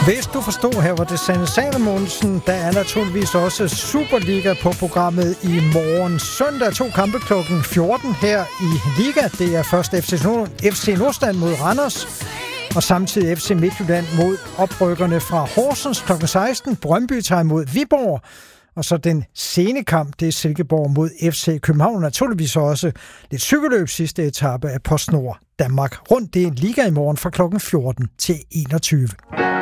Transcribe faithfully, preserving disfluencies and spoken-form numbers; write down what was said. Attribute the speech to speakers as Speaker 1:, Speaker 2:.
Speaker 1: Hvis du forstod, her var det Sanne Salomonsen. Der er naturligvis også Superliga på programmet i morgen. Søndag to kampe klokken fjorten her i Liga. Det er først F C, Nord- F C Nordsjælland mod Randers, og samtidig F C Midtjylland mod oprykkerne fra Horsens klokken seksten. Brøndby tager imod Viborg. Og så den sene kamp, det er Silkeborg mod F C København. Naturligvis også lidt cykelløb sidste etape af PostNord Danmark rundt. Det er en Liga i morgen fra klokken fjorten til enogtyve.